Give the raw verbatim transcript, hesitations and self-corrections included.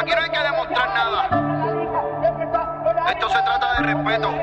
Aquí no hay que demostrar nada. Esto se trata de respeto.